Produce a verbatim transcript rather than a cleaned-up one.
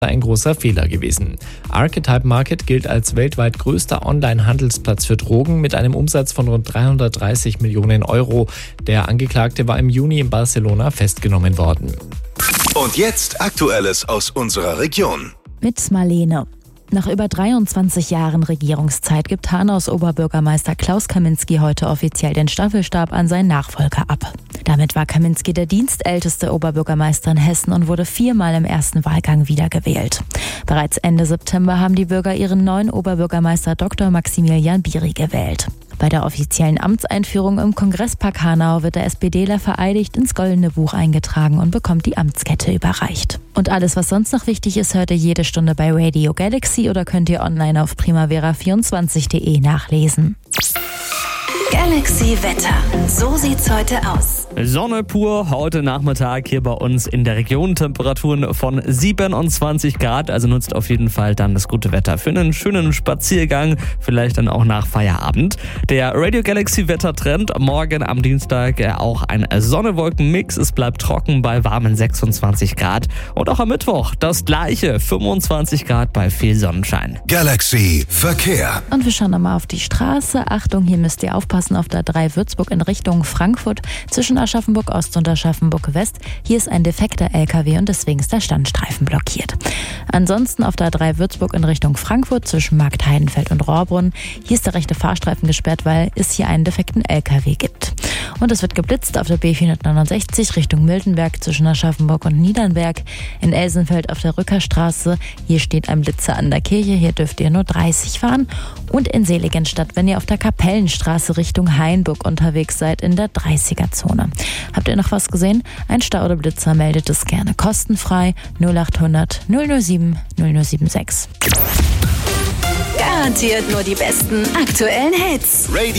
ein großer Fehler gewesen. Archetype Market gilt als weltweit größter Online-Handelsplatz für Drogen mit einem Umsatz von rund dreihundertdreißig Millionen Euro. Der Angeklagte war im Juni in Barcelona festgenommen worden. Und jetzt Aktuelles aus unserer Region. Mit Marlene. Nach über dreiundzwanzig Jahren Regierungszeit gibt Hanaus Oberbürgermeister Klaus Kaminski heute offiziell den Staffelstab an seinen Nachfolger ab. Damit war Kaminski der dienstälteste Oberbürgermeister in Hessen und wurde viermal im ersten Wahlgang wiedergewählt. Bereits Ende September haben die Bürger ihren neuen Oberbürgermeister Doktor Maximilian Bieri gewählt. Bei der offiziellen Amtseinführung im Kongresspark Hanau wird der SPDler vereidigt ins Goldene Buch eingetragen und bekommt die Amtskette überreicht. Und alles, was sonst noch wichtig ist, hört ihr jede Stunde bei Radio Galaxy oder könnt ihr online auf primavera vierundzwanzig punkt de nachlesen. Galaxy Wetter. So sieht's heute aus. Sonne pur, heute Nachmittag hier bei uns in der Region. Temperaturen von siebenundzwanzig Grad, also nutzt auf jeden Fall dann das gute Wetter für einen schönen Spaziergang, vielleicht dann auch nach Feierabend. Der Radio Galaxy Wettertrend, morgen am Dienstag auch ein Sonne-Wolken-Mix. Es bleibt trocken bei warmen sechsundzwanzig Grad. Und auch am Mittwoch das gleiche, fünfundzwanzig Grad bei viel Sonnenschein. Galaxy Verkehr. Und wir schauen nochmal auf die Straße. Achtung, hier müsst ihr aufpassen auf der drei Würzburg in Richtung Frankfurt zwischen Aschaffenburg Ost und Aschaffenburg West. Hier ist ein defekter L K W und deswegen ist der Standstreifen blockiert. Ansonsten auf der drei Würzburg in Richtung Frankfurt zwischen Markt Heidenfeld und Rohrbrunn. Hier ist der rechte Fahrstreifen gesperrt, weil es hier einen defekten L K W gibt. Und es wird geblitzt auf der B vierhundertneunundsechzig Richtung Miltenberg zwischen Aschaffenburg und Niedernberg. In Elsenfeld auf der Rückerstraße. Hier steht ein Blitzer an der Kirche. Hier dürft ihr nur dreißig fahren. Und in Seligenstadt, wenn ihr auf der Kapellenstraße Richtung Hainburg unterwegs seid, in der dreißiger-Zone. Habt ihr noch was gesehen? Ein Stau oder Blitzer meldet es gerne kostenfrei null achthundert null null sieben null null sieben sechs. Garantiert nur die besten aktuellen Hits. Radio